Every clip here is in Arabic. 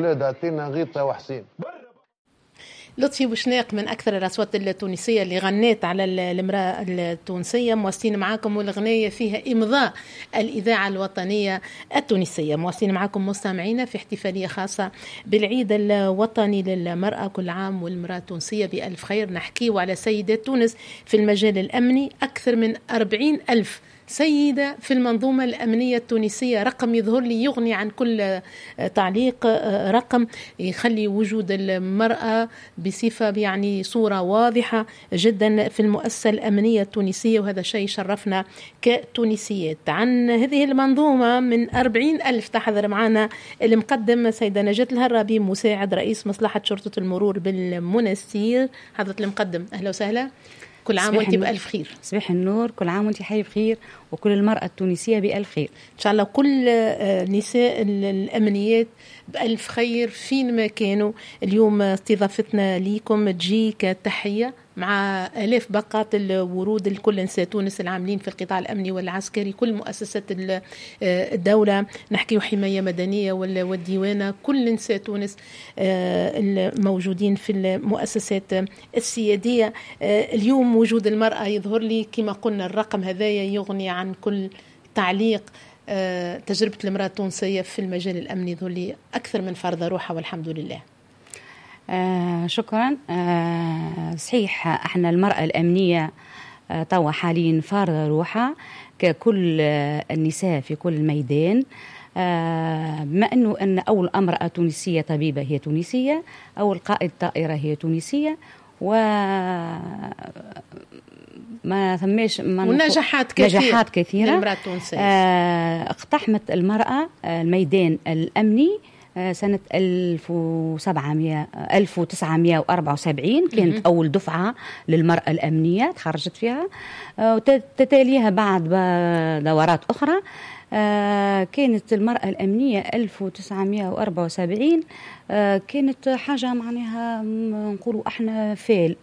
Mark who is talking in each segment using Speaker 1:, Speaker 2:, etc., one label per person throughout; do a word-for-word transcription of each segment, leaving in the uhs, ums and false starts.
Speaker 1: البلاد، اعطينا غيطه وحسين.
Speaker 2: لطفي بوشناق من أكثر الأصوات التونسية اللي غنيت على المرأة التونسية. مواصلين معاكم، والغنية فيها إمضاء الإذاعة الوطنية التونسية. مواصلين معاكم مستمعينا في احتفالية خاصة بالعيد الوطني للمرأة. كل عام والمرأة التونسية بألف خير. نحكيه على سيدات تونس في المجال الأمني، أكثر من أربعين ألف سيدة في المنظومة الأمنية التونسية. رقم يظهر لي يغني عن كل تعليق، رقم يخلي وجود المرأة بصفة يعني صورة واضحة جدا في المؤسسة الأمنية التونسية، وهذا شيء شرفنا كتونسيات. عن هذه المنظومة من أربعين ألف تحضر معنا المقدم سيدة نجاة الهرابي، مساعد رئيس مصلحة شرطة المرور بالمنستير. حضرة المقدم أهلا وسهلا، كل عام وانت بألف خير.
Speaker 3: صباح النور، كل عام وانت حي بخير، وكل المرأة التونسية بألف خير
Speaker 2: إن شاء الله. كل نساء الأمنيات بألف خير فين ما كانوا. اليوم استضافتنا ليكم تجي كتحية مع آلاف باقات الورود لكل نساء تونس العاملين في القطاع الأمني والعسكري، كل مؤسسات الدولة، نحكي حماية مدنية والديوانة، كل نساء تونس الموجودين في المؤسسات السيادية. اليوم وجود المرأة يظهر لي كما قلنا الرقم هذايا يغني عن كل تعليق. تجربة المرأة التونسية في المجال الأمني يظهر لي أكثر من فرض روحها والحمد لله.
Speaker 3: آه شكرا. آه صحيح، احنا المرأة الأمنية آه توا حاليا فارضة روحها ككل آه النساء في كل ميدان. آه بما أنه أن أول امرأة تونسية طبيبة هي تونسية، أول قائد طائرة هي تونسية، و ما ثماش
Speaker 2: ونجاحات كثيرة
Speaker 3: نجاحات كثيرة
Speaker 2: للمرأة التونسية.
Speaker 3: آه اقتحمت المرأة الميدان الأمني سنة ألف وسبعمائة ألف وتسعمائة وأربعة وسبعين، كانت م- أول دفعة للمرأة الأمنية تخرجت فيها، وتتاليها بعد دورات أخرى. كانت المرأة الأمنية ألف وتسعمائة وأربعة وسبعين كانت حاجة معناها نقولوا احنا فيل.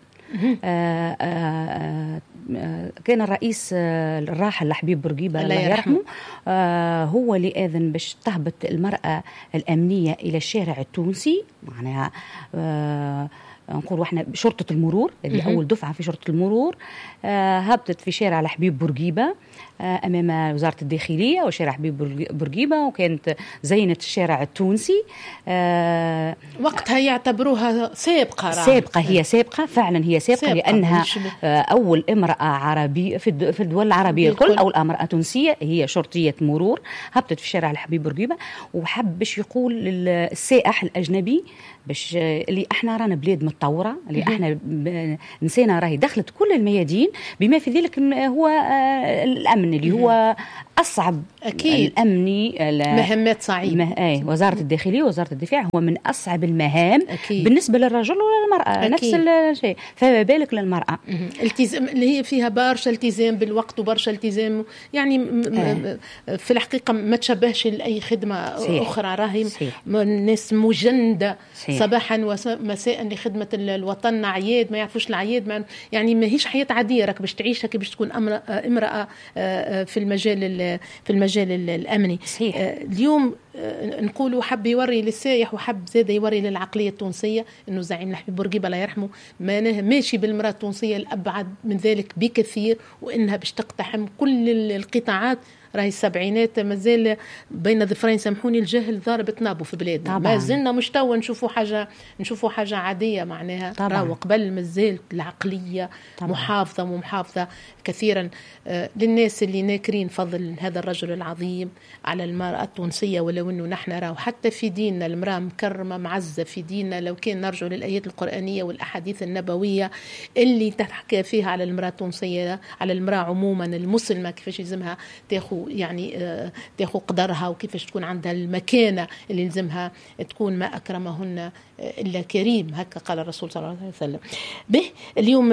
Speaker 3: آه آه آه كان الرئيس الراحل لحبيب بورقيبة الله يرحمه آه هو اللي آذن باش تهبط المرأة الأمنية إلى الشارع التونسي، معناها آه نقول احنا شرطة المرور اللي أول دفعة في شرطة المرور آه هبطت في شارع لحبيب بورقيبة آه أمام وزارة الداخلية وشارع حبيب بورقيبة، وكانت زينة الشارع التونسي. آه
Speaker 2: وقتها يعتبروها سابقة
Speaker 3: سابقة هي سابقة فعلا، هي سابقة, سابقة لأنها آه أول امرأة عربية في الدول العربية الكل، أول امرأة تونسية هي شرطية مرور هبطت في شارع لحبيب بورقيبة. وحب باش يقول للسائح الأجنبي باش اللي احنا رانا بلاد متطورة، اللي احنا نسينا راهي دخلت كل الميادين بما في ذلك هو الأمن اللي هو أصعب
Speaker 2: أكيد.
Speaker 3: الأمني
Speaker 2: مهمات صعيبة
Speaker 3: مه... أي وزارة الداخلية ووزارة الدفاع هو من أصعب المهام
Speaker 2: أكيد.
Speaker 3: بالنسبة للرجل وللمرأة
Speaker 2: أكيد.
Speaker 3: نفس الشيء، فما بالك للمرأة.
Speaker 2: التزام اللي هي فيها برشا التزام بالوقت وبرشا التزام، يعني م... في الحقيقة ما تشبهش لأي خدمة صحيح. أخرى، راهي الناس مجندة صحيح. صباحا ومساء لخدمة الوطن، عياد ما يعرفوش العياد ما... يعني ما هيش حياة عادية راك باش تعيشها كي باش تكون امرأة في المجال في المجال الأمني صحيح. اليوم نقولوا حب يوري للسائح وحب زاد يوري للعقلية التونسية إنه زعيم لحبيب بورقيبة الله يرحمه ما ماشي بالمرأة التونسية الأبعد من ذلك بكثير، وإنها باش تقتحم كل القطاعات. راهي السبعينات مازال بين ظفرين سامحوني الجهل ضارب نابو في بلادنا، ما زلنا مش توا نشوفوا حاجه نشوفوا حاجه عاديه معناها. راهو قبل مازال العقليه طبعا. محافظه ومحافظه كثيرا. آه للناس اللي ناكرين فضل هذا الرجل العظيم على المراه التونسيه، ولو انه نحن راهو حتى في ديننا المراه مكرمه معزه في ديننا، لو كان نرجع للايات القرانيه والاحاديث النبويه اللي تحكي فيها على المراه التونسيه، على المراه عموما المسلمه كيفاش يلزمها تاخذ يعني تاخذ قدرها وكيفاش تكون عندها المكانة اللي يلزمها تكون، ما أكرمهن إلا كريم، هكا قال الرسول صلى الله عليه وسلم. به اليوم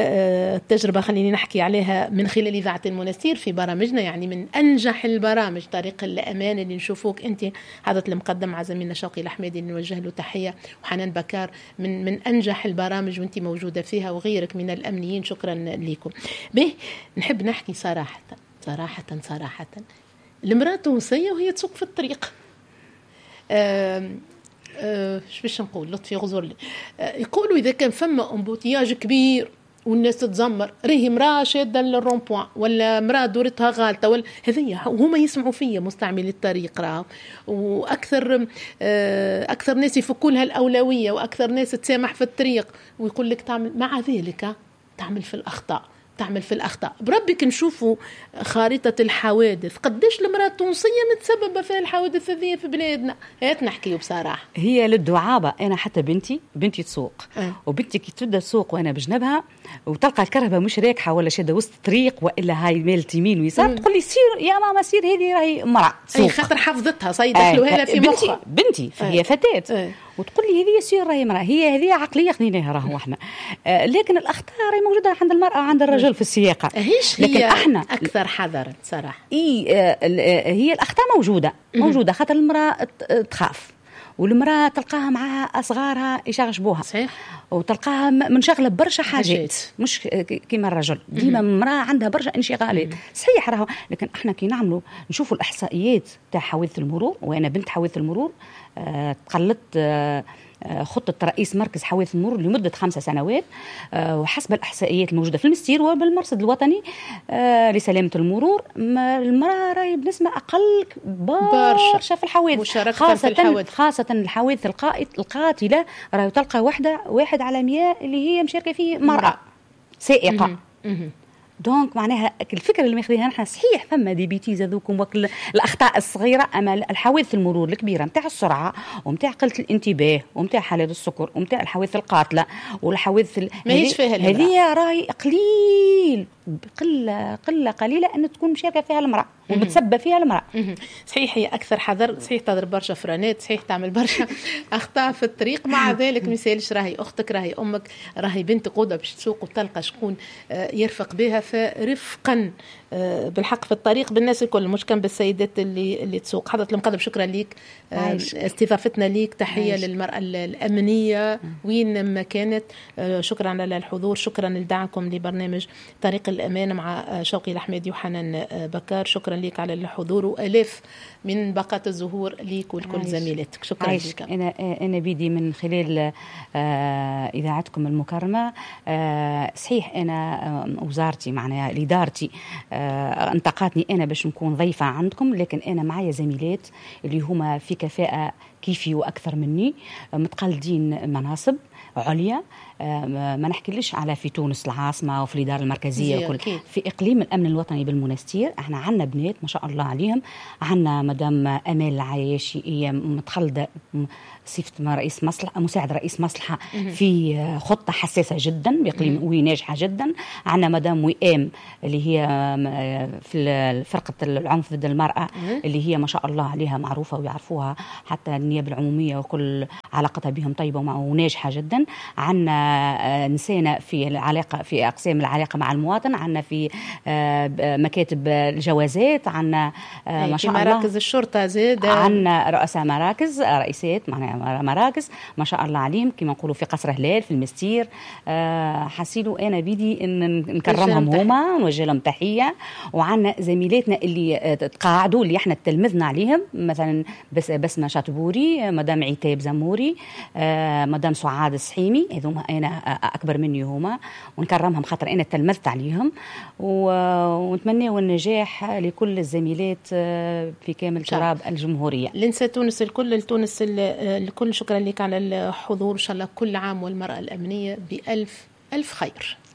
Speaker 2: التجربة خليني نحكي عليها من خلال إذاعة المنستير في برامجنا، يعني من أنجح البرامج طريق الأمان اللي نشوفوك أنت حضرت المقدم عزمينا شوقي الحميدي اللي نوجه له تحية، وحنان بكار من من أنجح البرامج وأنت موجودة فيها، وغيرك من الأمنيين شكرا لكم. به نحب نحكي صراحة صراحة صراحة المرأة التونسية وهي تسوق في الطريق أه شو باش نقول لطفي غزور لي أه يقولوا اذا كان فما امبوتياج كبير والناس تتزمر راهي مراه شاده للرومبوان ولا مراه دورتها غالطه ولا هذيا وهما يسمعوا فيا مستعملي الطريق راه واكثر أه اكثر ناس يفكوا لها الاولويه واكثر ناس تسامح في الطريق ويقول لك تعمل مع ذلك تعمل في الاخطاء تعمل في الأخطاء. بربك نشوفوا خارطة الحوادث قديش المرأة التونسية متسببة في الحوادث هذه في بلادنا. هات نحكيه بصراحة
Speaker 3: هي للدعابة. أنا حتى بنتي بنتي تسوق أه. وبنتي كي تبدأ تسوق وأنا بجنبها وتلقى الكرهبة مش راكحة ولا شادة وسط الطريق وإلا هاي ميلت يمين ويسار تقول لي سير يا ماما سير هذه راهي مرأة تسوق.
Speaker 2: أي خاطر حفظتها صيدخلوها لها في مخها
Speaker 3: بنتي, بنتي فهي أه. فتاة أه. وتقول لي هذه سير راهي مرأة. هي هذه عقلية خذيناها راهو احنا آه لكن الأخطاء راهي موجودة عند المرأة وعند الرجل في السياقة.
Speaker 2: لكن هي احنا أكثر حذرا صراحة.
Speaker 3: إيه آه هي الأخطاء موجودة موجودة خاطر المرأة تخاف والمرأة تلقاها معها أصغارها يشغشبوها صحيح وتلقاها منشغلة برشا حاجات مش كيما الرجل ديما المرأة عندها برشا انشغالات صحيح راهو. لكن احنا كي نعملوا نشوفوا الإحصائيات تاع حوادث المرور وأنا بنت حوادث المرور آه تقلدت آه خطة رئيس مركز حوادث المرور لمدة خمسة سنوات وحسب الإحصائيات الموجودة في المستير وبالمرصد الوطني لسلامة المرور المرأة راهي بنسبة أقل برشا في الحوادث خاصة في الحوادث. خاصة الحوادث القاتلة راهي تلقى واحدة واحد على مية اللي هي مشاركة فيه مرأة سائقة. دونك معناها الفكره اللي ماخذينها نحن صحيح فما دي بيتيز هذوكم وكل الاخطاء الصغيره اما الحوادث المرور الكبيره نتاع السرعه ونتاع قله الانتباه ونتاع حالات السكر ونتاع الحوادث القاتله والحوادث
Speaker 2: ماهيش فيها
Speaker 3: هذه راهي قليل قله قله قليله ان تكون مشاركه فيها المراه ومتسبب فيها المراه.
Speaker 2: صحيح هي اكثر حذر صحيح تضرب برشا فرانات صحيح تعمل برشا اخطاء في الطريق مع ذلك مثالش راهي اختك راهي امك راهي بنت قوده باش تسوق وتلقى شكون يرفق بها فرفقا بالحق في الطريق بالناس الكل مش كان بالسيدات اللي اللي تسوق. حضرة المقدم شكرا ليك استضافتنا ليك تحيه عايش. للمراه الامنيه وين ما كانت شكرا على الحضور شكرا لدعمكم لبرنامج طريق الأمان مع شوقي الأحمدي وحنان بكار. شكرا لك على الحضور وألاف من باقات الزهور ليك ولكل زميلاتك. شكرا لك.
Speaker 3: أنا أنا بيدي من خلال آه إذاعتكم المكرمة آه صحيح أنا آه وزارتي معناها إدارتي آه انتقتني أنا باش نكون ضيفة عندكم لكن أنا معايا زميلات اللي هما في كفاءة كيفي وأكثر مني متقلدين مناصب عليا ما نحكيلش على في تونس العاصمة وفي الإدارة المركزية وكل في إقليم الأمن الوطني بالمنستير احنا عنا بنات ما شاء الله عليهم. عنا مدام أمال العياشي هي متخلدة صفة رئيس مصلحة مساعد رئيس مصلحة في خطة حساسة جدا بإقليم وناجحة جدا. عنا مدام وئام اللي هي في فرقة العنف ضد المرأة اللي هي ما شاء الله عليها معروفة ويعرفوها حتى النيابة العمومية وكل علاقتها بهم طيبة وناجحة جدا. عنا نسينا في العلاقة في أقسام العلاقة مع المواطن عنا في مكاتب الجوازات عنا ما شاء الله
Speaker 2: مراكز الشرطة زاد
Speaker 3: عنا رؤساء مراكز رئيسات معنا مراكز ما شاء الله عليهم كما نقولوا في قصر هلال في المستير. أه حسيلوا أنا بيدي إن نكرمهم هما ونوجه لهم تحية. وعنا زميلاتنا اللي تقاعدوا اللي احنا تلمذنا عليهم مثلا بس بسمة شاطبوري مدام عتاب زموري أه مدام سعاد السحيمي هذوما أنا أكبر مني هما ونكرمهم خاطر أنا تلمذت عليهم ونتمنى النجاح لكل الزميلات في كامل تراب الجمهورية.
Speaker 2: لنسى تونس الكل لتونس الكل شكرا لك على الحضور. إن شاء الله كل عام والمرأة الأمنية بألف ألف خير.